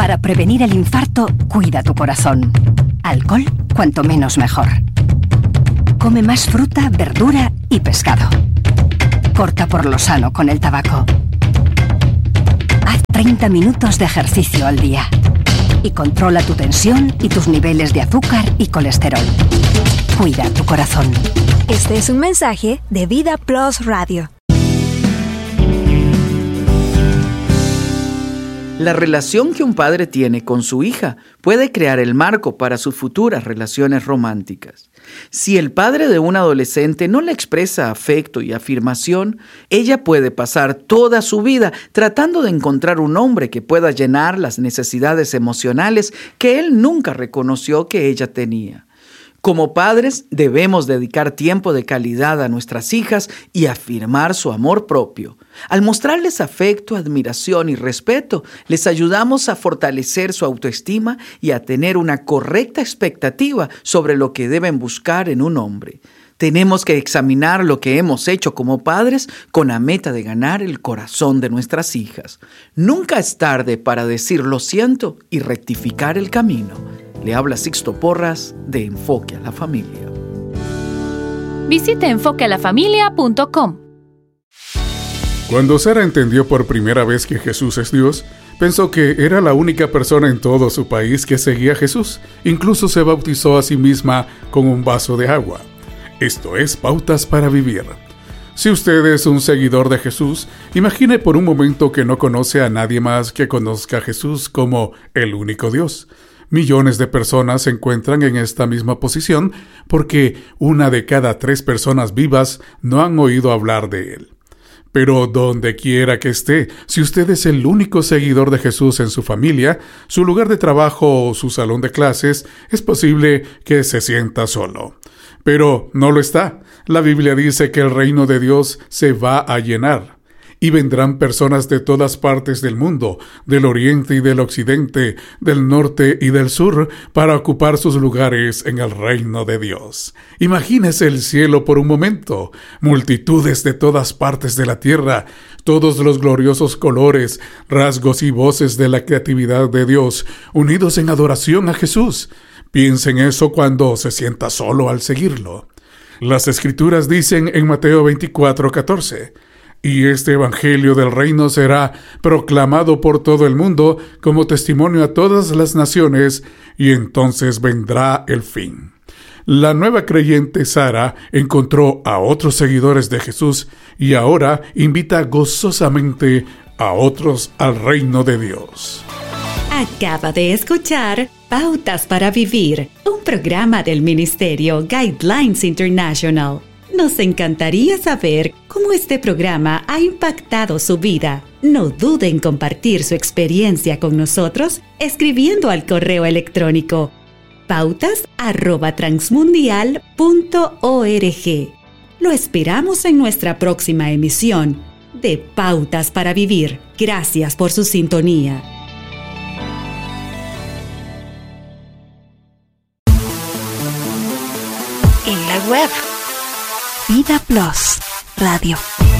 Para prevenir el infarto, cuida tu corazón. Alcohol, cuanto menos mejor. Come más fruta, verdura y pescado. Corta por lo sano con el tabaco. Haz 30 minutos de ejercicio al día. Y controla tu tensión y tus niveles de azúcar y colesterol. Cuida tu corazón. Este es un mensaje de Vida Plus Radio. La relación que un padre tiene con su hija puede crear el marco para sus futuras relaciones románticas. Si el padre de un adolescente no le expresa afecto y afirmación, ella puede pasar toda su vida tratando de encontrar un hombre que pueda llenar las necesidades emocionales que él nunca reconoció que ella tenía. Como padres, debemos dedicar tiempo de calidad a nuestras hijas y afirmar su amor propio. Al mostrarles afecto, admiración y respeto, les ayudamos a fortalecer su autoestima y a tener una correcta expectativa sobre lo que deben buscar en un hombre. Tenemos que examinar lo que hemos hecho como padres con la meta de ganar el corazón de nuestras hijas. Nunca es tarde para decir lo siento y rectificar el camino. Le habla Sixto Porras de Enfoque a la Familia. Visite enfoquealafamilia.com. Cuando Sara entendió por primera vez que Jesús es Dios, pensó que era la única persona en todo su país que seguía a Jesús. Incluso se bautizó a sí misma con un vaso de agua. Esto es Pautas para Vivir. Si usted es un seguidor de Jesús, imagine por un momento que no conoce a nadie más que conozca a Jesús como el único Dios. Millones de personas se encuentran en esta misma posición porque 1 de cada 3 personas vivas no han oído hablar de Él. Pero donde quiera que esté, si usted es el único seguidor de Jesús en su familia, su lugar de trabajo o su salón de clases, es posible que se sienta solo. Pero no lo está. La Biblia dice que el reino de Dios se va a llenar. Y vendrán personas de todas partes del mundo, del oriente y del occidente, del norte y del sur, para ocupar sus lugares en el reino de Dios. Imagínese el cielo por un momento, multitudes de todas partes de la tierra, todos los gloriosos colores, rasgos y voces de la creatividad de Dios, unidos en adoración a Jesús. Piense en eso cuando se sienta solo al seguirlo. Las Escrituras dicen en Mateo 24:14, y este evangelio del reino será proclamado por todo el mundo como testimonio a todas las naciones, y entonces vendrá el fin. La nueva creyente Sara encontró a otros seguidores de Jesús y ahora invita gozosamente a otros al reino de Dios. Acaba de escuchar Pautas para Vivir, un programa del Ministerio Guidelines International. Nos encantaría saber cómo este programa ha impactado su vida. No dude en compartir su experiencia con nosotros escribiendo al correo electrónico pautas@transmundial.org. Lo esperamos en nuestra próxima emisión de Pautas para Vivir. Gracias por su sintonía. En la web Vida Plus Radio.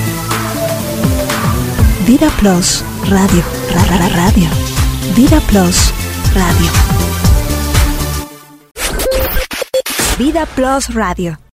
Vida Plus Radio. Radio. Vida Plus Radio. Vida Plus Radio.